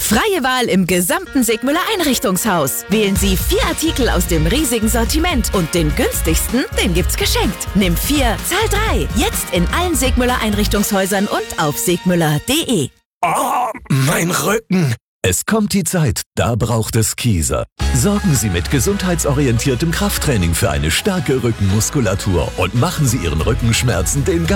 Freie Wahl im gesamten Sigmüller Einrichtungshaus. Wählen Sie 4 Artikel aus dem riesigen Sortiment und den günstigsten, den gibt's geschenkt. Nimm 4, zahl 3. Jetzt in allen Sigmüller Einrichtungshäusern und auf sigmüller.de. Oh, mein Rücken. Es kommt die Zeit, da braucht es Kieser. Sorgen Sie mit gesundheitsorientiertem Krafttraining für eine starke Rückenmuskulatur und machen Sie Ihren Rückenschmerzen den